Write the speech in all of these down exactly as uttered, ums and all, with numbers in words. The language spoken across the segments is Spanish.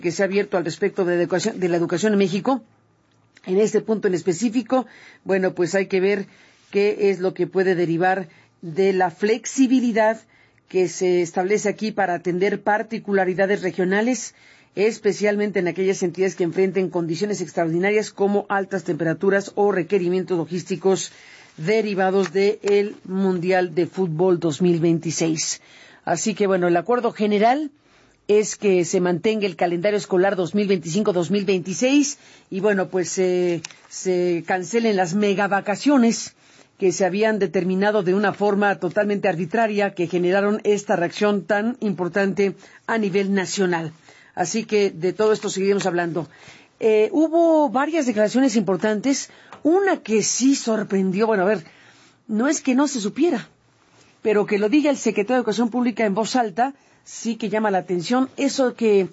que se ha abierto al respecto de la educación, de la educación en México. En este punto en específico, bueno, pues hay que ver qué es lo que puede derivar de la flexibilidad que se establece aquí para atender particularidades regionales, especialmente en aquellas entidades que enfrenten condiciones extraordinarias como altas temperaturas o requerimientos logísticos derivados del Mundial de Fútbol dos mil veintiséis. Así que, bueno, el acuerdo general es que se mantenga el calendario escolar dos mil veinticinco dos mil veintiséis y, bueno, pues eh, se cancelen las megavacaciones que se habían determinado de una forma totalmente arbitraria, que generaron esta reacción tan importante a nivel nacional. Así que de todo esto seguiremos hablando. Eh, hubo varias declaraciones importantes, una que sí sorprendió, bueno, a ver, no es que no se supiera, pero que lo diga el secretario de Educación Pública en voz alta, sí que llama la atención, eso que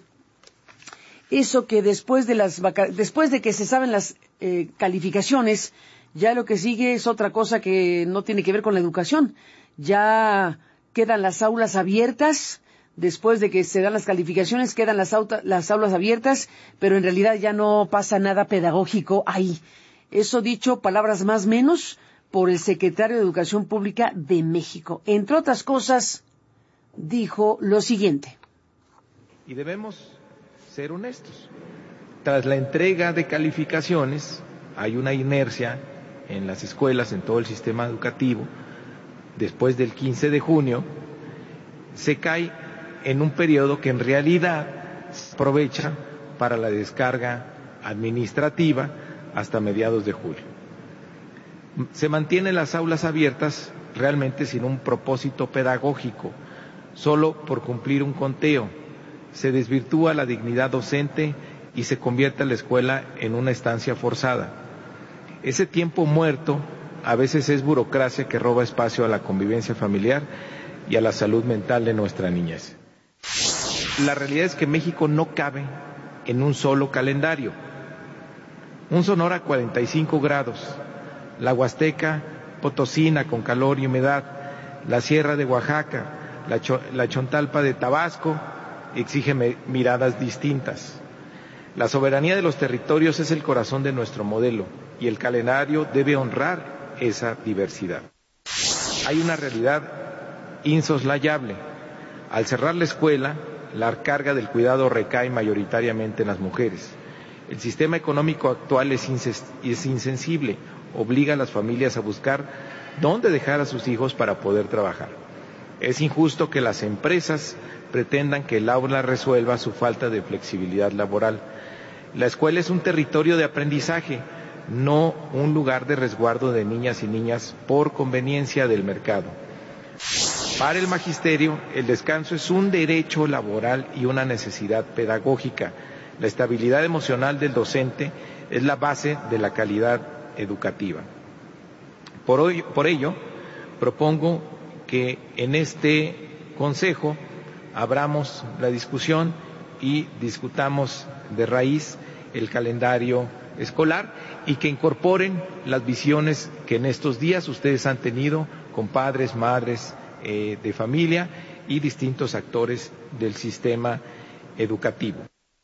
eso que después de las vaca después de que se saben las eh, calificaciones, ya lo que sigue es otra cosa que no tiene que ver con la educación. Ya quedan las aulas abiertas, después de que se dan las calificaciones, quedan las, las aulas abiertas, pero en realidad ya no pasa nada pedagógico ahí. Eso dicho, palabras más menos, por el secretario de Educación Pública de México. Entre otras cosas, dijo lo siguiente. Y debemos ser honestos. Tras la entrega de calificaciones, hay una inercia en las escuelas, en todo el sistema educativo. Después del quince de junio, se cae en un periodo que en realidad se aprovecha para la descarga administrativa hasta mediados de julio. Se mantienen las aulas abiertas realmente sin un propósito pedagógico, solo por cumplir un conteo. Se desvirtúa la dignidad docente y se convierte la escuela en una estancia forzada. Ese tiempo muerto a veces es burocracia que roba espacio a la convivencia familiar y a la salud mental de nuestra niñez. La realidad es que México no cabe en un solo calendario. Un Sonora a cuarenta y cinco grados, la Huasteca Potosina con calor y humedad, la Sierra de Oaxaca, la, Cho la Chontalpa de Tabasco exige miradas distintas. La soberanía de los territorios es el corazón de nuestro modelo y el calendario debe honrar esa diversidad. Hay una realidad insoslayable. Al cerrar la escuela, la carga del cuidado recae mayoritariamente en las mujeres. El sistema económico actual es, es insensible, obliga a las familias a buscar dónde dejar a sus hijos para poder trabajar. Es injusto que las empresas pretendan que el aula resuelva su falta de flexibilidad laboral. La escuela es un territorio de aprendizaje, no un lugar de resguardo de niñas y niñas por conveniencia del mercado. Para el magisterio, el descanso es un derecho laboral y una necesidad pedagógica. La estabilidad emocional del docente es la base de la calidad educativa. Por, hoy, por ello, propongo que en este consejo abramos la discusión y discutamos de raíz el calendario escolar y que incorporen las visiones que en estos días ustedes han tenido con padres, madres eh, de familia y distintos actores del sistema educativo.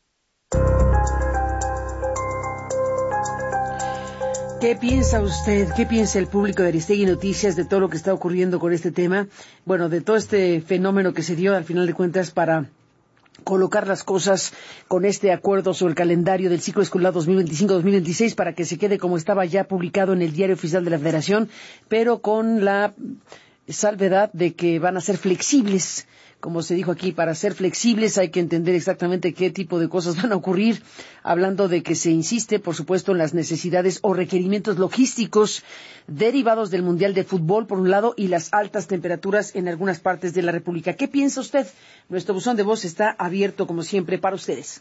¿Qué piensa usted, qué piensa el público de Aristegui Noticias de todo lo que está ocurriendo con este tema? Bueno, de todo este fenómeno que se dio al final de cuentas para colocar las cosas con este acuerdo sobre el calendario del ciclo escolar dos mil veinticinco dos mil veintiséis para que se quede como estaba ya publicado en el Diario Oficial de la Federación, pero con la salvedad de que van a ser flexibles. Como se dijo aquí, para ser flexibles hay que entender exactamente qué tipo de cosas van a ocurrir, hablando de que se insiste, por supuesto, en las necesidades o requerimientos logísticos derivados del Mundial de Fútbol, por un lado, y las altas temperaturas en algunas partes de la República. ¿Qué piensa usted? Nuestro buzón de voz está abierto, como siempre, para ustedes.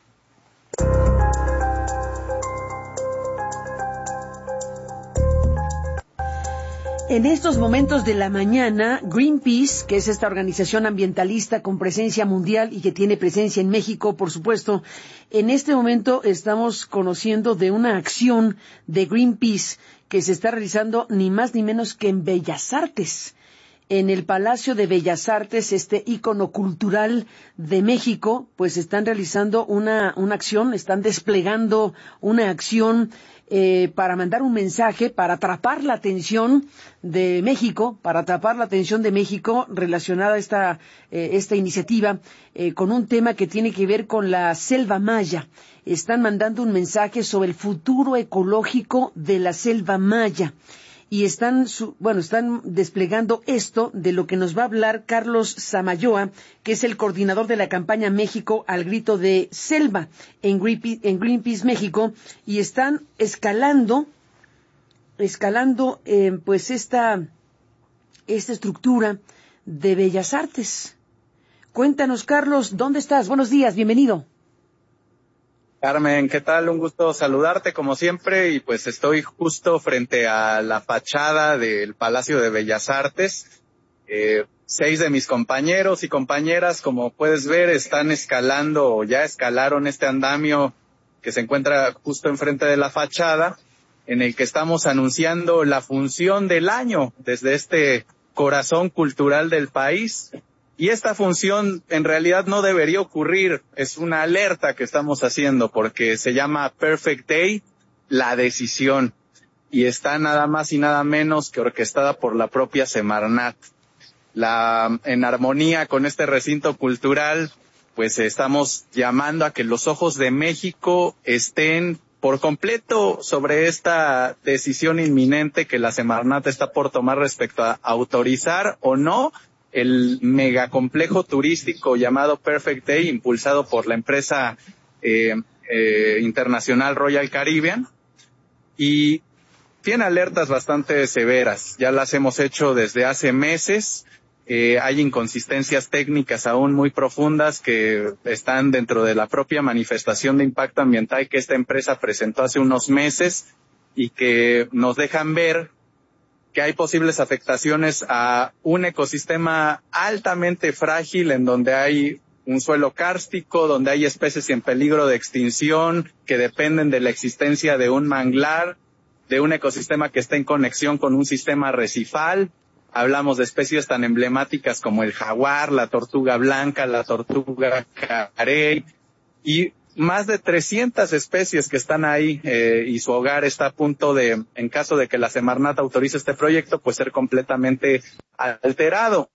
En estos momentos de la mañana, Greenpeace, que es esta organización ambientalista con presencia mundial y que tiene presencia en México, por supuesto, en este momento estamos conociendo de una acción de Greenpeace que se está realizando ni más ni menos que en Bellas Artes. en el Palacio de Bellas Artes, este ícono cultural de México, pues están realizando una, una acción, están desplegando una acción eh, para mandar un mensaje, para atrapar la atención de México, para atrapar la atención de México relacionada a esta, eh, esta iniciativa eh, con un tema que tiene que ver con la selva maya. Están mandando un mensaje sobre el futuro ecológico de la selva maya. Y están, bueno, están desplegando esto de lo que nos va a hablar Carlos Samayoa, que es el coordinador de la campaña México al grito de selva en Greenpeace, en Greenpeace México, y están escalando, escalando, eh, pues esta, esta estructura de Bellas Artes. Cuéntanos, Carlos, ¿dónde estás? Buenos días, bienvenido. Carmen, ¿qué tal? Un gusto saludarte como siempre y pues estoy justo frente a la fachada del Palacio de Bellas Artes. Eh, seis de mis compañeros y compañeras, como puedes ver, están escalando o ya escalaron este andamio que se encuentra justo enfrente de la fachada, en el que estamos anunciando la función del año desde este corazón cultural del país. Y esta función en realidad no debería ocurrir, es una alerta que estamos haciendo porque se llama Perfect Day, la decisión, y está nada más y nada menos que orquestada por la propia Semarnat. La, en armonía con este recinto cultural, pues estamos llamando a que los ojos de México estén por completo sobre esta decisión inminente que la Semarnat está por tomar respecto a autorizar o no el megacomplejo turístico llamado Perfect Day, impulsado por la empresa eh, eh, internacional Royal Caribbean, y tiene alertas bastante severas. Ya las hemos hecho desde hace meses. Eh, hay inconsistencias técnicas aún muy profundas que están dentro de la propia manifestación de impacto ambiental que esta empresa presentó hace unos meses y que nos dejan ver que hay posibles afectaciones a un ecosistema altamente frágil en donde hay un suelo kárstico, donde hay especies en peligro de extinción que dependen de la existencia de un manglar, de un ecosistema que está en conexión con un sistema arrecifal. Hablamos de especies tan emblemáticas como el jaguar, la tortuga blanca, la tortuga carey y más de trescientas especies que están ahí eh, y su hogar está a punto de, en caso de que la Semarnat autorice este proyecto, pues ser completamente alterado.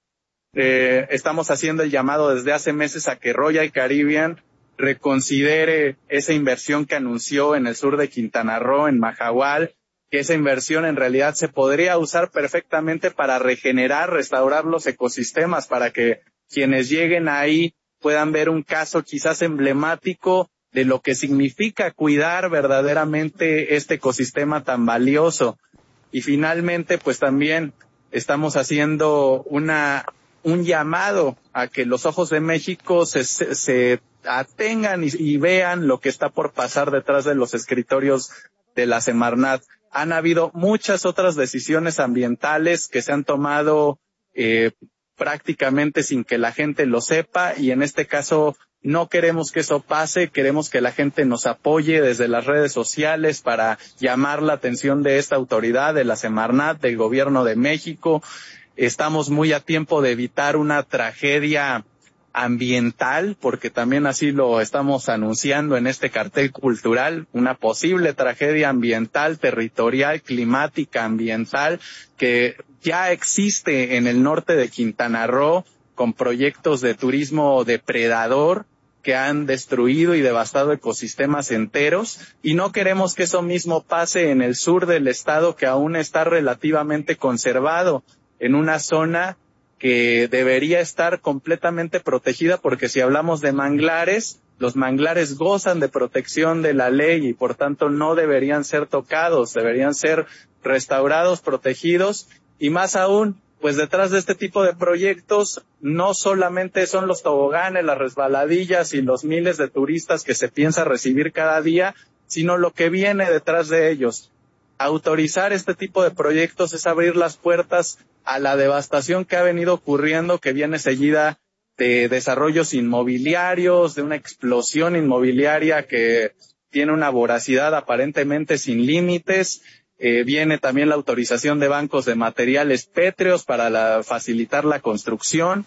Eh, estamos haciendo el llamado desde hace meses a que Royal Caribbean reconsidere esa inversión que anunció en el sur de Quintana Roo, en Mahahual, que esa inversión en realidad se podría usar perfectamente para regenerar, restaurar los ecosistemas, para que quienes lleguen ahí puedan ver un caso quizás emblemático de lo que significa cuidar verdaderamente este ecosistema tan valioso. Y finalmente, pues también estamos haciendo una un llamado a que los ojos de México se, se, se atengan y, y vean lo que está por pasar detrás de los escritorios de la Semarnat. Han habido muchas otras decisiones ambientales que se han tomado eh, prácticamente sin que la gente lo sepa, y en este caso no queremos que eso pase, queremos que la gente nos apoye desde las redes sociales para llamar la atención de esta autoridad, de la Semarnat, del Gobierno de México. Estamos muy a tiempo de evitar una tragedia ambiental, porque también así lo estamos anunciando en este cartel cultural, una posible tragedia ambiental, territorial, climática, ambiental, que ya existe en el norte de Quintana Roo, con proyectos de turismo depredador que han destruido y devastado ecosistemas enteros, y no queremos que eso mismo pase en el sur del estado, que aún está relativamente conservado, en una zona que debería estar completamente protegida, porque si hablamos de manglares, los manglares gozan de protección de la ley y por tanto no deberían ser tocados, deberían ser restaurados, protegidos, y más aún, pues detrás de este tipo de proyectos no solamente son los toboganes, las resbaladillas y los miles de turistas que se piensa recibir cada día, sino lo que viene detrás de ellos. Autorizar este tipo de proyectos es abrir las puertas a la devastación que ha venido ocurriendo, que viene seguida de desarrollos inmobiliarios, de una explosión inmobiliaria que tiene una voracidad aparentemente sin límites, Eh, viene también la autorización de bancos de materiales pétreos para la, facilitar la construcción.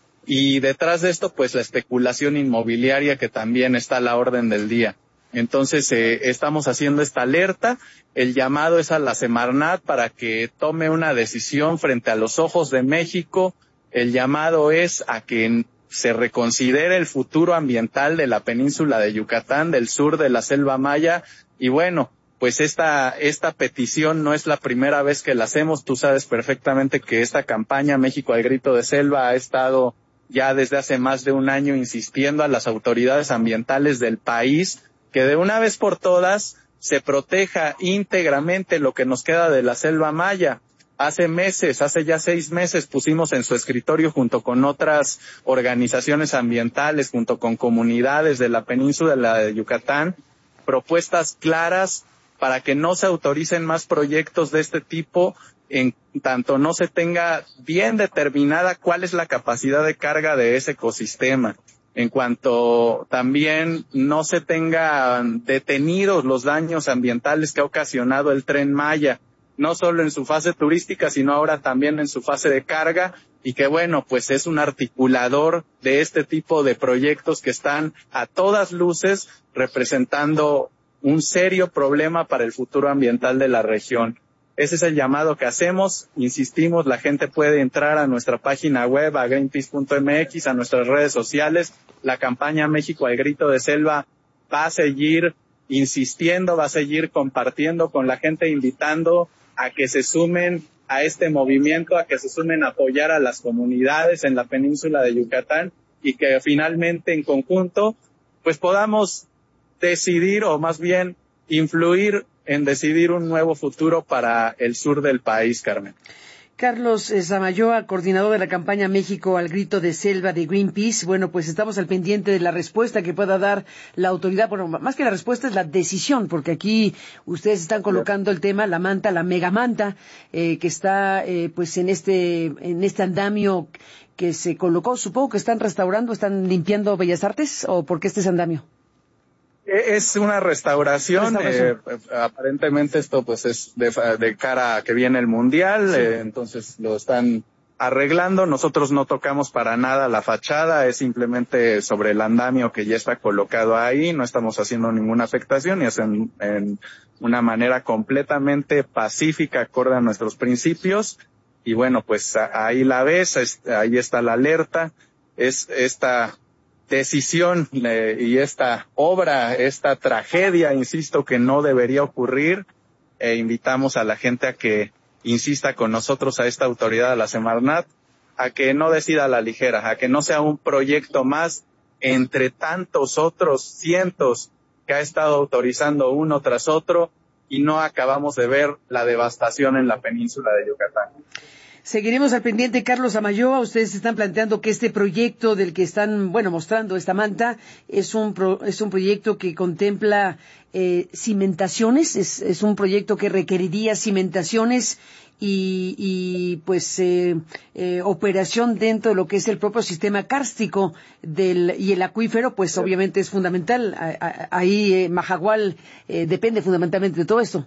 Y detrás de esto, pues la especulación inmobiliaria que también está a la orden del día. Entonces, eh, estamos haciendo esta alerta. El llamado es a la Semarnat para que tome una decisión frente a los ojos de México. El llamado es a que se reconsidere el futuro ambiental de la península de Yucatán, del sur de la selva maya. Y bueno, pues esta, esta petición no es la primera vez que la hacemos. Tú sabes perfectamente que esta campaña México al Grito de Selva ha estado ya desde hace más de un año insistiendo a las autoridades ambientales del país que de una vez por todas se proteja íntegramente lo que nos queda de la selva maya. Hace meses, hace ya seis meses, pusimos en su escritorio junto con otras organizaciones ambientales, junto con comunidades de la península de Yucatán, propuestas claras para que no se autoricen más proyectos de este tipo, en tanto no se tenga bien determinada cuál es la capacidad de carga de ese ecosistema. En cuanto también no se tengan detenidos los daños ambientales que ha ocasionado el Tren Maya, no solo en su fase turística, sino ahora también en su fase de carga, y que bueno, pues es un articulador de este tipo de proyectos que están a todas luces representando un serio problema para el futuro ambiental de la región. Ese es el llamado que hacemos. Insistimos, la gente puede entrar a nuestra página web, a greenpeace punto m x, a nuestras redes sociales. La campaña México al Grito de Selva va a seguir insistiendo, va a seguir compartiendo con la gente, invitando a que se sumen a este movimiento, a que se sumen a apoyar a las comunidades en la península de Yucatán y que finalmente en conjunto pues podamos decidir, o más bien influir en decidir un nuevo futuro para el sur del país, Carmen. Carlos Samayoa, coordinador de la campaña México al Grito de Selva de Greenpeace. Bueno, pues estamos al pendiente de la respuesta que pueda dar la autoridad. Bueno, más que la respuesta es la decisión, porque aquí ustedes están colocando el tema, la manta, la megamanta, eh, que está eh, pues en este, en este andamio que se colocó. Supongo que están restaurando, están limpiando Bellas Artes, ¿o por qué este es andamio? Es una restauración, restauración. Eh, aparentemente esto pues es de, de cara a que viene el Mundial, sí. eh, entonces lo están arreglando. Nosotros no tocamos para nada la fachada, es simplemente sobre el andamio que ya está colocado ahí, no estamos haciendo ninguna afectación y es en, en una manera completamente pacífica, acorde a nuestros principios. Y bueno, pues ahí la ves, es, ahí está la alerta, es esta decisión eh, y esta obra, esta tragedia, insisto, que no debería ocurrir, e invitamos a la gente a que insista con nosotros, a esta autoridad, a la Semarnat, a que no decida a la ligera, a que no sea un proyecto más entre tantos otros cientos que ha estado autorizando uno tras otro y no acabamos de ver la devastación en la península de Yucatán. Seguiremos al pendiente, Carlos Samayoa. Ustedes están planteando que este proyecto del que están, bueno, mostrando esta manta, es un pro, es un proyecto que contempla eh, cimentaciones, es, es un proyecto que requeriría cimentaciones y, y pues eh, eh, operación dentro de lo que es el propio sistema kárstico del y el acuífero, pues sí. Obviamente es fundamental. Ahí eh, Mahahual eh, depende fundamentalmente de todo esto.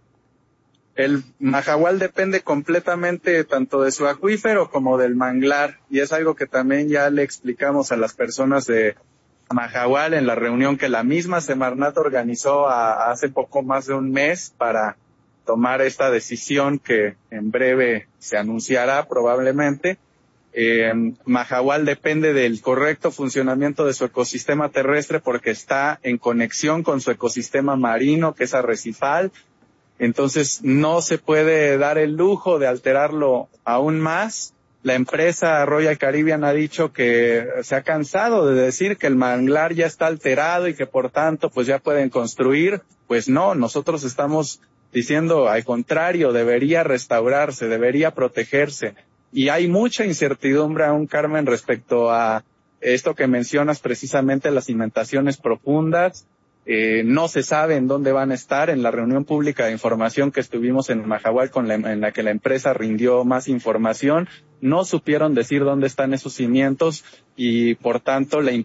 El Mahahual depende completamente tanto de su acuífero como del manglar, y es algo que también ya le explicamos a las personas de Mahahual en la reunión que la misma Semarnat organizó a, hace poco más de un mes para tomar esta decisión que en breve se anunciará probablemente. Eh, Mahahual depende del correcto funcionamiento de su ecosistema terrestre porque está en conexión con su ecosistema marino, que es arrecifal. Entonces no se puede dar el lujo de alterarlo aún más. La empresa Royal Caribbean ha dicho que se ha cansado de decir que el manglar ya está alterado y que por tanto pues ya pueden construir. Pues no, nosotros estamos diciendo al contrario, debería restaurarse, debería protegerse. Y hay mucha incertidumbre aún, Carmen, respecto a esto que mencionas precisamente, las cimentaciones profundas. Eh, no se sabe en dónde van a estar. En la reunión pública de información que estuvimos en Mahahual, con la, en la que la empresa rindió más información, no supieron decir dónde están esos cimientos y, por tanto, la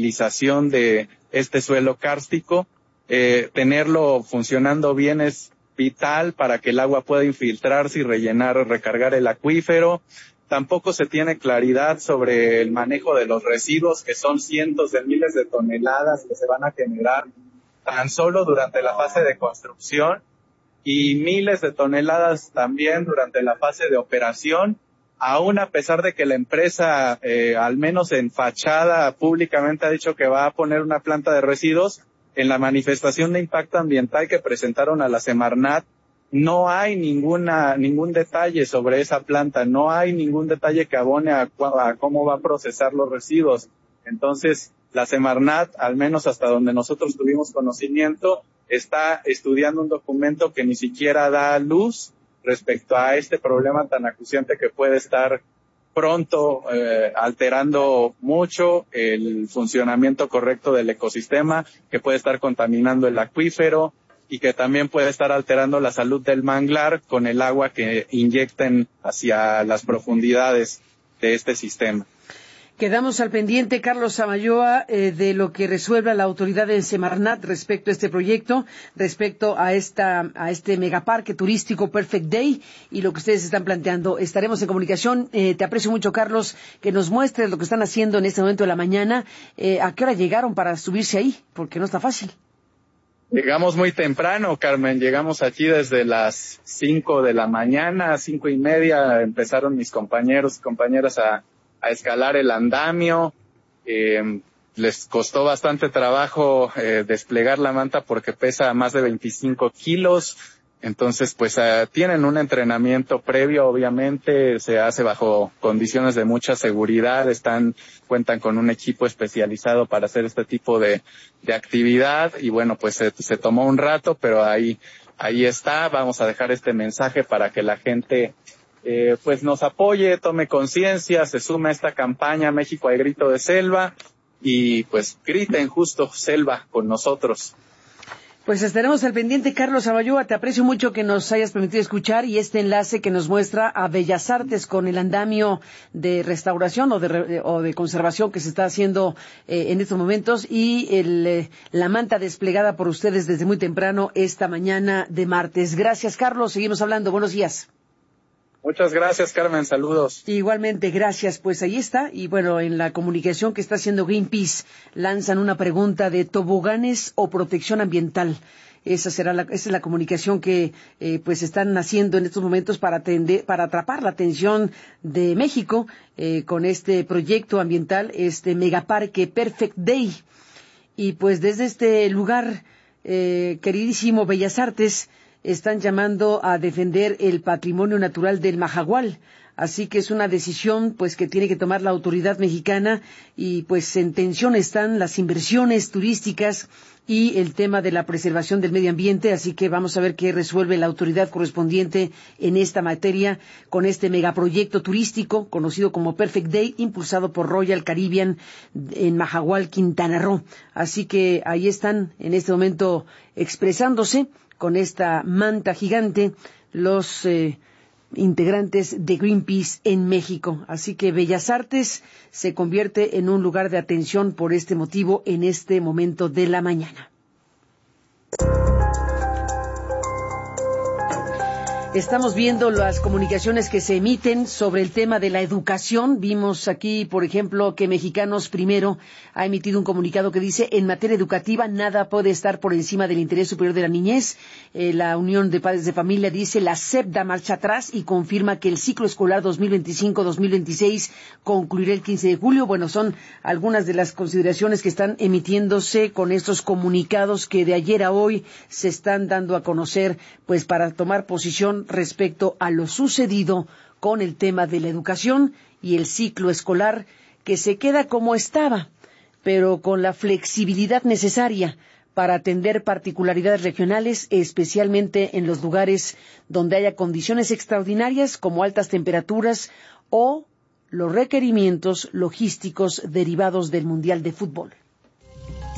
impermeabilización de este suelo kárstico, eh, tenerlo funcionando bien es vital para que el agua pueda infiltrarse y rellenar o recargar el acuífero. Tampoco se tiene claridad sobre el manejo de los residuos, que son cientos de miles de toneladas que se van a generar tan solo durante la fase de construcción y miles de toneladas también durante la fase de operación, aún a pesar de que la empresa, eh, al menos en fachada, públicamente ha dicho que va a poner una planta de residuos. En la manifestación de impacto ambiental que presentaron a la Semarnat, no hay ninguna ningún detalle sobre esa planta, no hay ningún detalle que abone a, a cómo va a procesar los residuos. Entonces, la Semarnat, al menos hasta donde nosotros tuvimos conocimiento, está estudiando un documento que ni siquiera da luz respecto a este problema tan acuciante que puede estar pronto eh, alterando mucho el funcionamiento correcto del ecosistema, que puede estar contaminando el acuífero y que también puede estar alterando la salud del manglar con el agua que inyecten hacia las profundidades de este sistema. Quedamos al pendiente, Carlos Samayoa, eh, de lo que resuelva la autoridad de Semarnat respecto a este proyecto, respecto a esta a este megaparque turístico Perfect Day y lo que ustedes están planteando. Estaremos en comunicación. Eh, te aprecio mucho, Carlos, que nos muestres lo que están haciendo en este momento de la mañana. Eh, ¿A qué hora llegaron para subirse ahí? Porque no está fácil. Llegamos muy temprano, Carmen. Llegamos aquí desde las cinco de la mañana, cinco y media. Empezaron mis compañeros y compañeras a a escalar el andamio. Eh, les costó bastante trabajo eh, desplegar la manta porque pesa más de veinticinco kilos. Entonces, pues uh, tienen un entrenamiento previo, obviamente, se hace bajo condiciones de mucha seguridad, están, cuentan con un equipo especializado para hacer este tipo de, de actividad y bueno, pues se, se tomó un rato, pero ahí, ahí está. Vamos a dejar este mensaje para que la gente Eh, pues nos apoye, tome conciencia, se sume a esta campaña México al grito de selva y pues griten justo selva con nosotros. Pues estaremos al pendiente, Carlos Samayoa. Te aprecio mucho que nos hayas permitido escuchar y este enlace que nos muestra a Bellas Artes con el andamio de restauración o de, o de conservación que se está haciendo eh, en estos momentos y el, eh, la manta desplegada por ustedes desde muy temprano esta mañana de martes. Gracias, Carlos. Seguimos hablando. Buenos días. Muchas gracias, Carmen. Saludos. Igualmente, gracias. Pues ahí está. Y bueno, en la comunicación que está haciendo Greenpeace, lanzan una pregunta de toboganes o protección ambiental. Esa será la, esa es la comunicación que eh, pues están haciendo en estos momentos para atender, para atrapar la atención de México eh, con este proyecto ambiental, este megaparque Perfect Day. Y pues desde este lugar, eh, queridísimo Bellas Artes, están llamando a defender el patrimonio natural del Majagual. Así que es una decisión pues que tiene que tomar la autoridad mexicana y pues en tensión están las inversiones turísticas y el tema de la preservación del medio ambiente. Así que vamos a ver qué resuelve la autoridad correspondiente en esta materia con este megaproyecto turístico conocido como Perfect Day, impulsado por Royal Caribbean en Majagual, Quintana Roo. Así que ahí están en este momento expresándose con esta manta gigante los eh, integrantes de Greenpeace en México. Así que Bellas Artes se convierte en un lugar de atención por este motivo en este momento de la mañana. Estamos viendo las comunicaciones que se emiten sobre el tema de la educación. Vimos aquí, por ejemplo, que Mexicanos Primero ha emitido un comunicado que dice: en materia educativa nada puede estar por encima del interés superior de la niñez. Eh, la Unión de Padres de Familia dice: la S E P da marcha atrás y confirma que el ciclo escolar dos mil veinticinco dos mil veintiséis concluirá el quince de julio. Bueno, son algunas de las consideraciones que están emitiéndose con estos comunicados que de ayer a hoy se están dando a conocer, pues para tomar posición respecto a lo sucedido con el tema de la educación y el ciclo escolar que se queda como estaba, pero con la flexibilidad necesaria para atender particularidades regionales, especialmente en los lugares donde haya condiciones extraordinarias como altas temperaturas o los requerimientos logísticos derivados del Mundial de Fútbol.